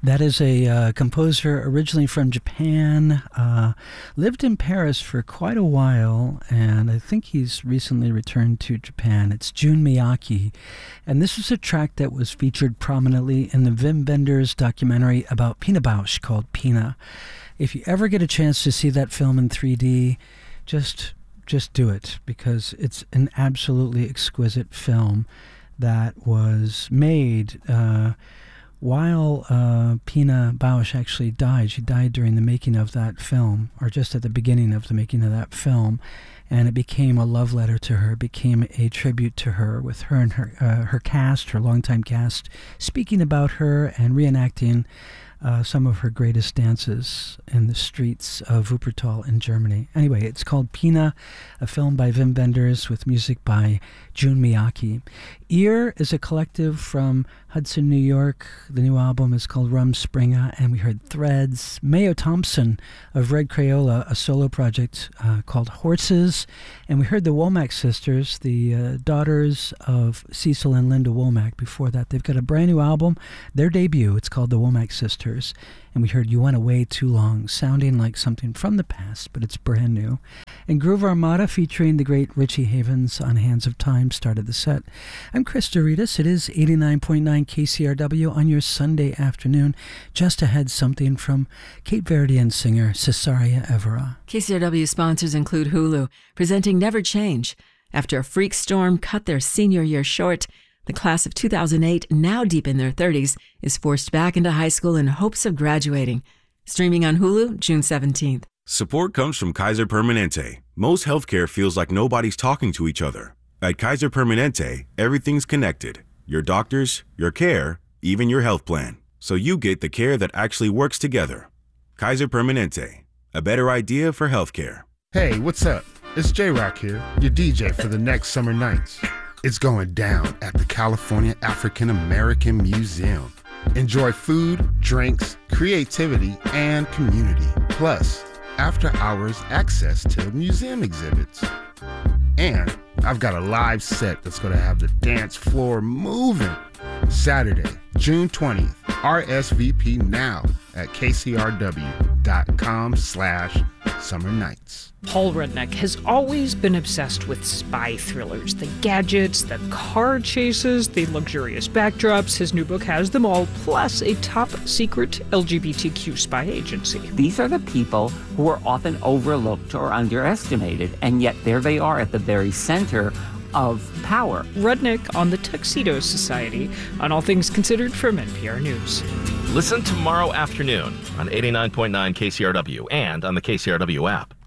That is a composer originally from Japan, lived in Paris for quite a while, and I think he's recently returned to Japan. It's Jun Miyake, and this is a track that was featured prominently in the Wim Wenders documentary about Pina Bausch called Pina. If you ever get a chance to see that film in 3D, just do it, because it's an absolutely exquisite film that was made while Pina Bausch actually died. She died during the making of that film, or just at the beginning of the making of that film, and it became a love letter to her. It became a tribute to her, with her and her cast, her longtime cast, speaking about her and reenacting some of her greatest dances in the streets of Wuppertal in Germany. Anyway, it's called Pina, a film by Wim Wenders with music by Jun Miyake. Ear is a collective from Hudson, New York. The new album is called Rumspringa, and we heard Threads. Mayo Thompson of Red Crayola, a solo project called Horses, and we heard the Womack sisters, the daughters of Cecil and Linda Womack. Before that, they've got a brand new album, their debut. It's called the Womack Sisters, and we heard You Went Away Too Long, sounding like something from the past, but it's brand new. And Groove Armada, featuring the great Richie Havens on Hands of Time, started the set. I'm Chris Doritas. It is 89.9 KCRW on your Sunday afternoon. Just ahead, something from Cape Verdean singer Cesaria Evora. KCRW sponsors include Hulu, presenting Never Change. After a freak storm cut their senior year short, the class of 2008, now deep in their 30s, is forced back into high school in hopes of graduating. Streaming on Hulu, June 17th. Support comes from Kaiser Permanente. Most healthcare feels like nobody's talking to each other. At Kaiser Permanente, everything's connected. Your doctors, your care, even your health plan. So you get the care that actually works together. Kaiser Permanente, a better idea for healthcare. Hey, what's up? It's J-Rock here, your DJ for the next Summer Nights. It's going down at the California African American Museum. Enjoy food, drinks, creativity, and community. Plus, after-hours access to museum exhibits. And I've got a live set that's going to have the dance floor moving. Saturday, June 20th. RSVP now at kcrw.com/Summer Nights. Paul Rudnick has always been obsessed with spy thrillers, the gadgets, the car chases, the luxurious backdrops. His new book has them all, plus a top-secret LGBTQ spy agency. These are the people who are often overlooked or underestimated, and yet there they are at the very center of power. Rudnick on the Tuxedo Society, on All Things Considered from NPR News. Listen tomorrow afternoon on 89.9 KCRW and on the KCRW app.